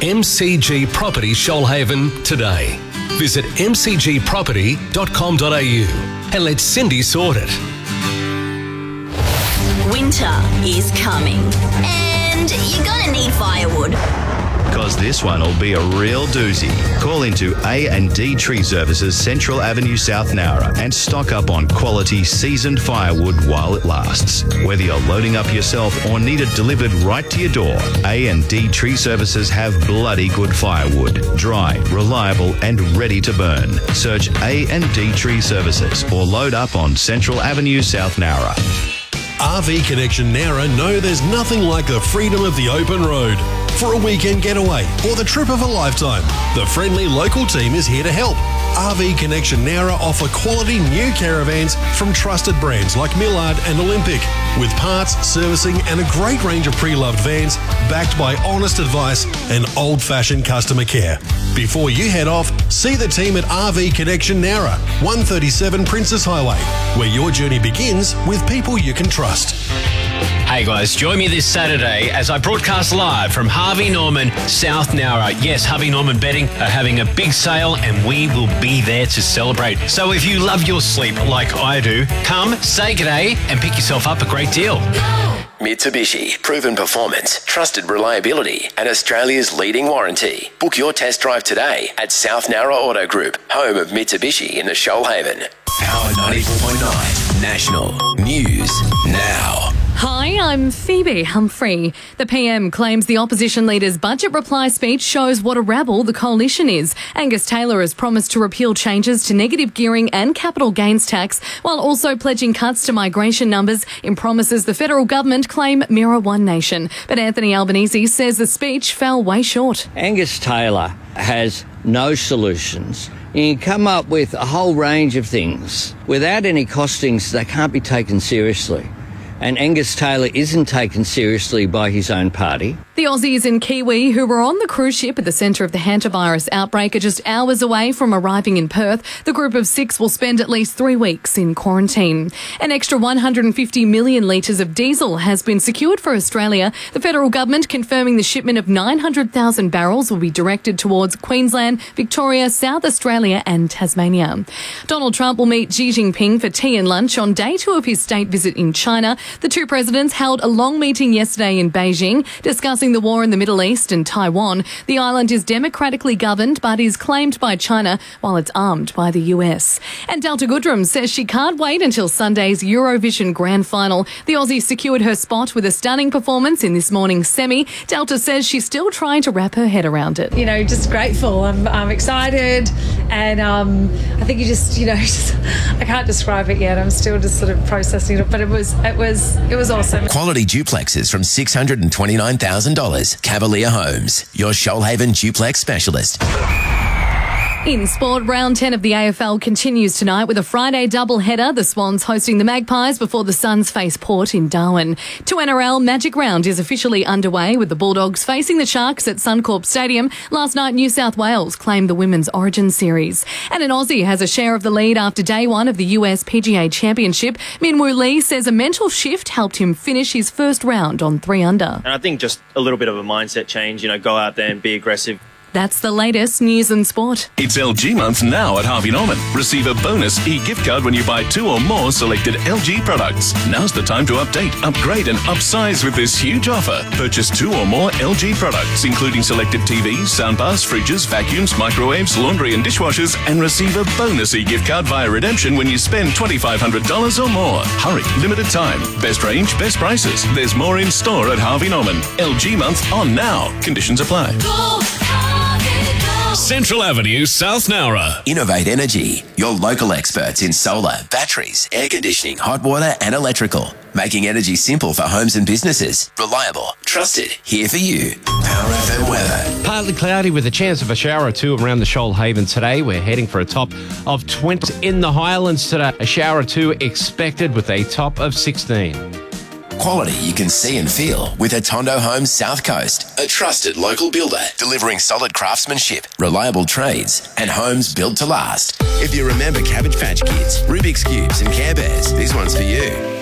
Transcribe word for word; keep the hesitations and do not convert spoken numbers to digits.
M C G Property Shoalhaven today. Visit m c g property dot com dot a u and let Cindy sort it. Winter is coming and you're going to need firewood. Because this one will be a real doozy. Call into A and D Tree Services, Central Avenue, South Nowra, and stock up on quality seasoned firewood while it lasts. Whether you're loading up yourself or need it delivered right to your door, A and D Tree Services have bloody good firewood. Dry, reliable, and ready to burn. Search A and D Tree Services or load up on Central Avenue, South Nowra. R V Connection Nowra know there's nothing like the freedom of the open road. For a weekend getaway or the trip of a lifetime, the friendly local team is here to help. R V Connection Nowra offer quality new caravans from trusted brands like Millard and Olympic, with parts, servicing and a great range of pre-loved vans backed by honest advice and old-fashioned customer care. Before you head off, see the team at R V Connection Nowra, one thirty-seven Princess Highway, where your journey begins with people you can trust. Hey guys, join me this Saturday as I broadcast live from Harvey Norman, South Nowra. Yes, Harvey Norman Bedding are having a big sale and we will be there to celebrate. So if you love your sleep like I do, come, say g'day and pick yourself up a great deal. Mitsubishi, proven performance, trusted reliability and Australia's leading warranty. Book your test drive today at South Nowra Auto Group, home of Mitsubishi in the Shoalhaven. Power ninety-four point nine, National News Now. Hi, I'm Phoebe Humphrey. The P M claims the opposition leader's budget reply speech shows what a rabble the coalition is. Angus Taylor has promised to repeal changes to negative gearing and capital gains tax, while also pledging cuts to migration numbers in promises the federal government claim mirror One Nation. But Anthony Albanese says the speech fell way short. Angus Taylor has no solutions. You can come up with a whole range of things. Without any costings, they can't be taken seriously. And Angus Taylor isn't taken seriously by his own party. The Aussies and Kiwi who were on the cruise ship at the centre of the hantavirus outbreak are just hours away from arriving in Perth. The group of six will spend at least three weeks in quarantine. An extra one hundred fifty million litres of diesel has been secured for Australia. The federal government confirming the shipment of nine hundred thousand barrels will be directed towards Queensland, Victoria, South Australia and Tasmania. Donald Trump will meet Xi Jinping for tea and lunch on day two of his state visit in China. The two presidents held a long meeting yesterday in Beijing, discussing the war in the Middle East and Taiwan. The island is democratically governed but is claimed by China while it's armed by the U S. And Delta Goodrem says she can't wait until Sunday's Eurovision Grand Final. The Aussie secured her spot with a stunning performance in this morning's semi. Delta says she's still trying to wrap her head around it. You know, just grateful. I'm, I'm excited and um, I think you just, you know, just, I can't describe it yet. I'm still just sort of processing it, but it was, it was, it was awesome. Quality duplexes from six hundred twenty-nine thousand dollars. Cavalier Homes, your Shoalhaven duplex specialist. In sport, round ten of the A F L continues tonight with a Friday doubleheader. The Swans hosting the Magpies before the Suns face Port in Darwin. To N R L, Magic Round is officially underway with the Bulldogs facing the Sharks at Suncorp Stadium. Last night, New South Wales claimed the Women's Origin Series. And an Aussie has a share of the lead after day one of the U S P G A Championship. Min Woo Lee says a mental shift helped him finish his first round on three under. And I think just a little bit of a mindset change, you know, go out there and be aggressive. That's the latest news and sport. It's L G month now at Harvey Norman. Receive a bonus e-gift card when you buy two or more selected L G products. Now's the time to update, upgrade and upsize with this huge offer. Purchase two or more L G products, including selected T Vs, soundbars, fridges, vacuums, microwaves, laundry and dishwashers, and receive a bonus e-gift card via redemption when you spend twenty-five hundred dollars or more. Hurry, limited time. Best range, best prices. There's more in store at Harvey Norman. L G month on now. Conditions apply. Go, Central Avenue, South Nowra. Innovate Energy, your local experts in solar, batteries, air conditioning, hot water and electrical. Making energy simple for homes and businesses. Reliable, trusted, here for you. Power F M weather. Partly cloudy with a chance of a shower or two around the Shoalhaven today. We're heading for a top of twenty in the Highlands today. A shower or two expected with a top of sixteen. Quality you can see and feel with Atondo Homes South Coast, a trusted local builder delivering solid craftsmanship, reliable trades, and homes built to last. If you remember Cabbage Patch Kids, Rubik's Cubes, and Care Bears, this one's for you.